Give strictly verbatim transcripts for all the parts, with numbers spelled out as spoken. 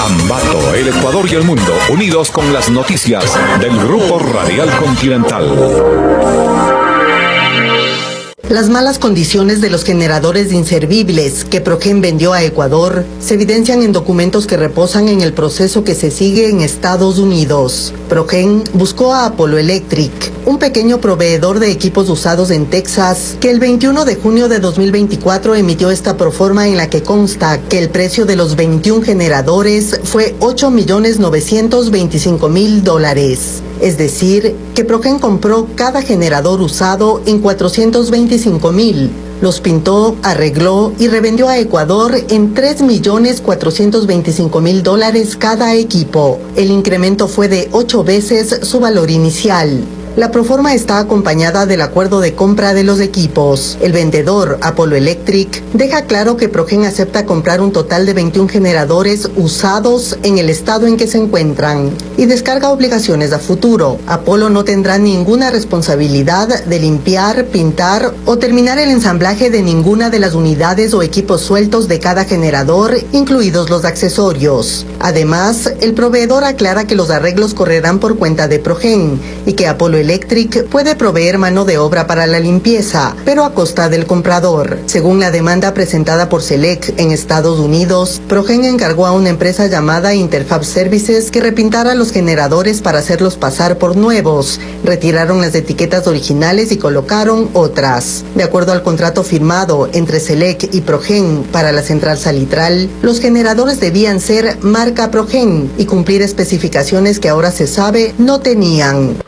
Ambato, el Ecuador y el mundo, unidos con las noticias del Grupo Radial Continental. Las malas condiciones de los generadores de inservibles que Progen vendió a Ecuador se evidencian en documentos que reposan en el proceso que se sigue en Estados Unidos. Progen buscó a Apollo Electric, un pequeño proveedor de equipos usados en Texas, que el veintiuno de junio de dos mil veinticuatro emitió esta proforma en la que consta que el precio de los veintiún generadores fue ocho millones novecientos veinticinco mil dólares. Es decir, que Progen compró cada generador usado en cuatrocientos veinticinco mil. Los pintó, arregló y revendió a Ecuador en tres millones cuatrocientos veinticinco mil dólares cada equipo. El incremento fue de ocho veces su valor inicial. La proforma está acompañada del acuerdo de compra de los equipos. El vendedor, Apollo Electric, deja claro que Progen acepta comprar un total de veintiún generadores usados en el estado en que se encuentran y descarga obligaciones a futuro. Apollo no tendrá ninguna responsabilidad de limpiar, pintar o terminar el ensamblaje de ninguna de las unidades o equipos sueltos de cada generador, incluidos los accesorios. Además, el proveedor aclara que los arreglos correrán por cuenta de Progen y que Apollo Electric puede proveer mano de obra para la limpieza, pero a costa del comprador. Según la demanda presentada por Select en Estados Unidos, Progen encargó a una empresa llamada Interfab Services que repintara los generadores para hacerlos pasar por nuevos. Retiraron las etiquetas originales y colocaron otras. De acuerdo al contrato firmado entre Select y Progen para la central salitral, los generadores debían ser marca Progen y cumplir especificaciones que ahora se sabe no tenían.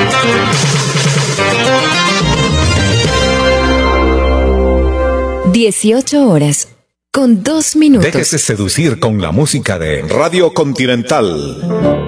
dieciocho horas, con dos minutos. Déjese seducir con la música de Radio Continental.